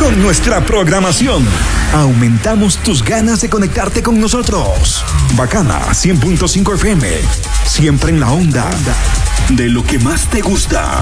Con nuestra programación, aumentamos tus ganas de conectarte con nosotros. Bacana 100.5 FM, siempre en la onda de lo que más te gusta.